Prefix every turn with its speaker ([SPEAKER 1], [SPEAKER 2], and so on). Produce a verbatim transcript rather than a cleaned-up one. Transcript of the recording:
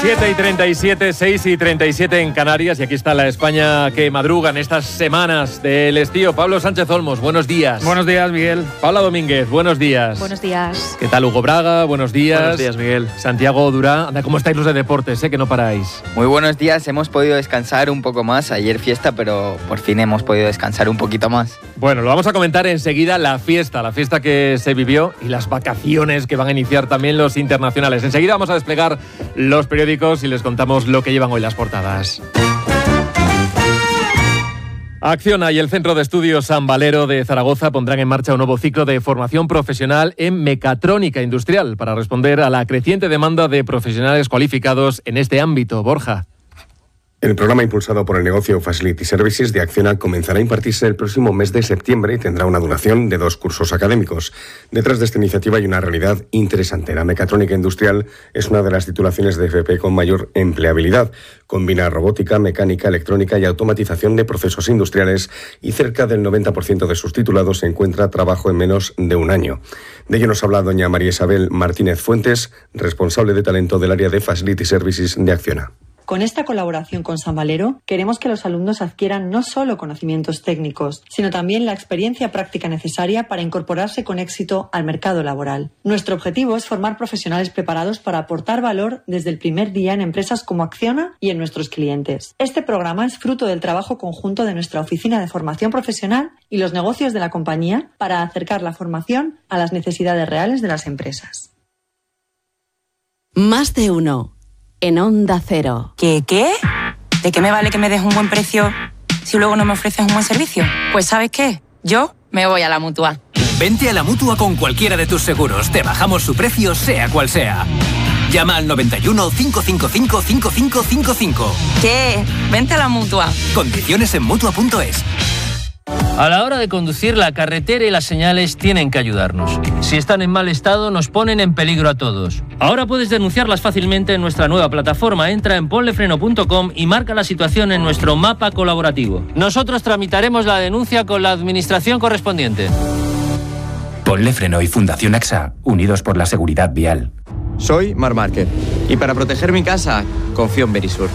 [SPEAKER 1] siete y treinta y siete, seis y treinta y siete en Canarias, y aquí está la España que madruga en estas semanas del estío. Pablo Sánchez Olmos, buenos días.
[SPEAKER 2] Buenos días, Miguel.
[SPEAKER 1] Paula Domínguez, buenos días.
[SPEAKER 3] Buenos días.
[SPEAKER 1] ¿Qué tal, Hugo Braga? Buenos días.
[SPEAKER 2] Buenos días, Miguel.
[SPEAKER 1] Santiago Durán, anda, ¿cómo estáis los de deportes, eh? Que no paráis.
[SPEAKER 4] Muy buenos días, hemos podido descansar un poco más. Ayer fiesta, pero por fin hemos podido descansar un poquito más.
[SPEAKER 1] Bueno, lo vamos a comentar enseguida, la fiesta, la fiesta que se vivió y las vacaciones que van a iniciar también los internacionales. Enseguida vamos a desplegar los periódicos y les contamos lo que llevan hoy las portadas. Acciona y el Centro de Estudios San Valero de Zaragoza pondrán en marcha un nuevo ciclo de formación profesional en mecatrónica industrial para responder a la creciente demanda de profesionales cualificados en este ámbito. Borja.
[SPEAKER 5] El programa impulsado por el negocio Facility Services de Acciona comenzará a impartirse el próximo mes de septiembre y tendrá una duración de dos cursos académicos. Detrás de esta iniciativa hay una realidad interesante. La mecatrónica industrial es una de las titulaciones de F P con mayor empleabilidad. Combina robótica, mecánica, electrónica y automatización de procesos industriales, y cerca del noventa por ciento de sus titulados se encuentra trabajo en menos de un año. De ello nos habla doña María Isabel Martínez Fuentes, responsable de talento del área de Facility Services de Acciona.
[SPEAKER 6] Con esta colaboración con San Valero, queremos que los alumnos adquieran no solo conocimientos técnicos, sino también la experiencia práctica necesaria para incorporarse con éxito al mercado laboral. Nuestro objetivo es formar profesionales preparados para aportar valor desde el primer día en empresas como Acciona y en nuestros clientes. Este programa es fruto del trabajo conjunto de nuestra Oficina de Formación Profesional y los negocios de la compañía para acercar la formación a las necesidades reales de las empresas.
[SPEAKER 7] Más de uno. En Onda Cero.
[SPEAKER 8] ¿Qué, qué? ¿De qué me vale que me des un buen precio si luego no me ofreces un buen servicio? Pues ¿sabes qué? Yo me voy a la Mutua.
[SPEAKER 9] Vente a la Mutua con cualquiera de tus seguros. Te bajamos su precio, sea cual sea. Llama al noventa y uno, cinco cinco cinco, cinco cinco cinco cinco.
[SPEAKER 8] ¿Qué? Vente a la Mutua.
[SPEAKER 9] Condiciones en Mutua punto es.
[SPEAKER 10] A la hora de conducir, la carretera y las señales tienen que ayudarnos. Si están en mal estado, nos ponen en peligro a todos. Ahora puedes denunciarlas fácilmente en nuestra nueva plataforma. Entra en ponlefreno punto com y marca la situación en nuestro mapa colaborativo. Nosotros tramitaremos la denuncia con la administración correspondiente.
[SPEAKER 11] Ponle Freno y Fundación AXA, unidos por la seguridad vial.
[SPEAKER 12] Soy Mar Márquez y para proteger mi casa confío en Verisur.